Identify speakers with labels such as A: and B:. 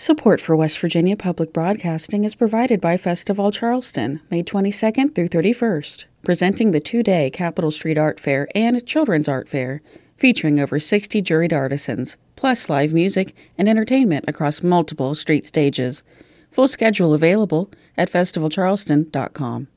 A: Support for West Virginia Public Broadcasting is provided by Festival Charleston, May 22nd through 31st, presenting the two-day Capitol Street Art Fair and Children's Art Fair, featuring over 60 juried artisans, plus live music and entertainment across multiple street stages. Full schedule available at festivalcharleston.com.